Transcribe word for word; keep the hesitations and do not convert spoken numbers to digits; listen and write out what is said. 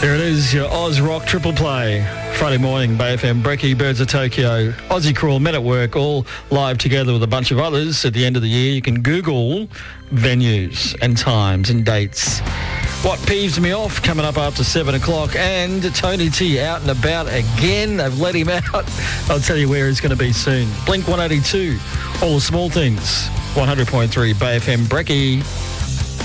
There it is, your Oz Rock Triple Play. Friday morning, Bay F M, Brecky, Birds of Tokyo, Aussie Crawl, Men at Work, all live together with a bunch of others. At the end of the year, you can Google venues and times and dates. What peeves me off coming up after seven o'clock, and Tony T out and about again. They've let him out. I'll tell you where he's going to be soon. Blink one eighty-two, all the small things. one hundred point three Bay F M, Brecky.